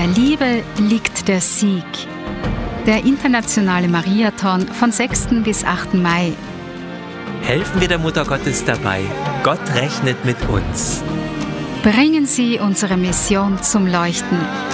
der Liebe liegt der Sieg. Der internationale Mariathon von 6. bis 8. Mai. Helfen wir der Mutter Gottes dabei. Gott rechnet mit uns. Bringen Sie unsere Mission zum Leuchten.